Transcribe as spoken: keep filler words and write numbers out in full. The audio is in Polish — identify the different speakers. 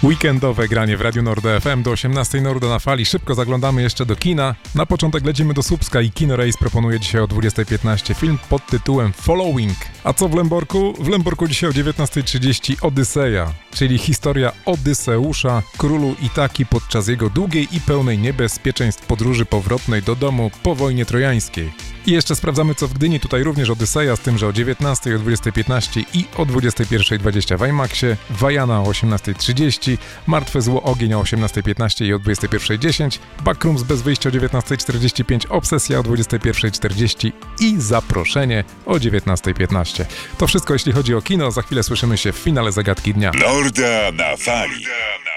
Speaker 1: Weekendowe granie w Radiu Nord F M do osiemnastej Norda na fali. Szybko zaglądamy jeszcze do kina. Na początek lecimy do Słupska i Kino Race proponuje dzisiaj o dwudziestej piętnaście film pod tytułem Following. A co w Lęborku? W Lęborku dzisiaj o dziewiętnastej trzydzieści Odyseja, czyli historia Odyseusza, królu Itaki podczas jego długiej i pełnej niebezpieczeństw podróży powrotnej do domu po wojnie trojańskiej. I jeszcze sprawdzamy co w Gdyni, tutaj również Odyseja, z tym, że o dziewiętnastej, o dwudziestej piętnaście i o dwudziestej pierwszej dwadzieścia w IMAXie, Wajana o osiemnastej trzydzieści, Martwe Zło Ogień o osiemnastej piętnaście i o dwudziestej pierwszej dziesięć, Backrooms bez wyjścia o dziewiętnastej czterdzieści pięć, Obsesja o dwudziestej pierwszej czterdzieści i Zaproszenie o dziewiętnastej piętnaście. To wszystko jeśli chodzi o kino, za chwilę słyszymy się w finale Zagadki Dnia.
Speaker 2: Norda na fali.